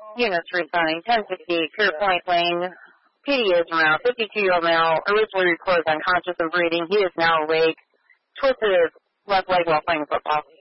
Units responding, 1060, Clear Point Lane. PD is around 52-year-old male, originally reported unconscious and breathing. He is now awake. Twisted his left leg while playing football.